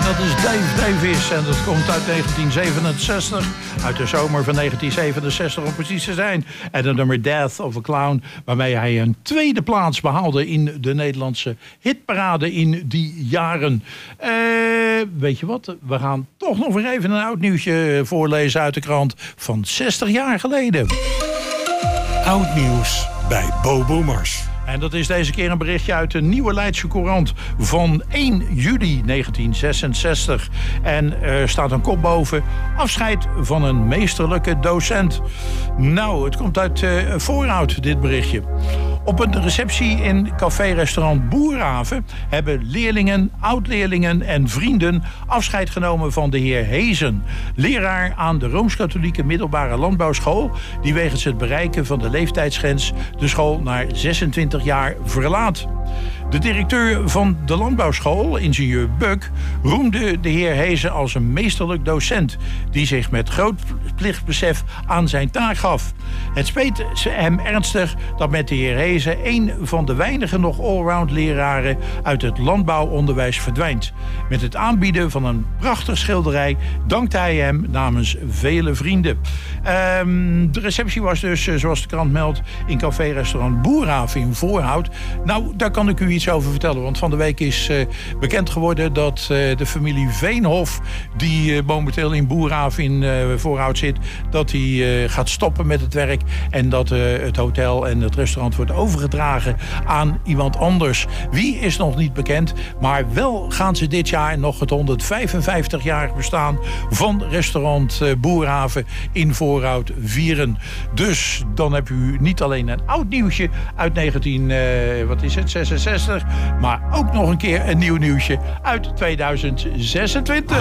dat is Dave Davis en dat komt uit 1967. Uit de zomer van 1967 om precies te zijn. En het nummer Death of a Clown, waarmee hij een tweede plaats behaalde in de Nederlandse hitparade in die jaren. Weet je wat? We gaan toch nog weer even een oud nieuwsje voorlezen uit de krant van 60 jaar geleden. Oud nieuws bij Bobo Mars. En dat is deze keer een berichtje uit de Nieuwe Leidse Courant van 1 juli 1966. En er staat een kop boven: afscheid van een meesterlijke docent. Nou, het komt uit Voorhout, dit berichtje. Op een receptie in café-restaurant Boerhaven hebben leerlingen, oud-leerlingen en vrienden afscheid genomen van de heer Hezen, leraar aan de Rooms-Katholieke Middelbare Landbouwschool, die wegens het bereiken van de leeftijdsgrens de school na 26 jaar verlaat. De directeur van de landbouwschool, ingenieur Buck, roemde de heer Hezen als een meesterlijk docent die zich met groot plichtbesef aan zijn taak gaf. Het speet hem ernstig dat met de heer Hezen een van de weinige nog allround leraren uit het landbouwonderwijs verdwijnt. Met het aanbieden van een prachtig schilderij dankte hij hem namens vele vrienden. De receptie was dus, zoals de krant meldt, in café-restaurant Boerhaven in Voorhout. Nou, daar kan ik u iets over vertellen, want van de week is bekend geworden dat de familie Veenhof, die momenteel in Boerhaven in Voorhout zit, dat die gaat stoppen met het werk en dat het hotel en het restaurant wordt overgedragen aan iemand anders. Wie is nog niet bekend, maar wel gaan ze dit jaar nog het 155-jarig bestaan van restaurant Boerhaven in Voorhout vieren. Dus dan heb u niet alleen een oud nieuwsje uit 1966, maar ook nog een keer een nieuw nieuwsje uit 2026.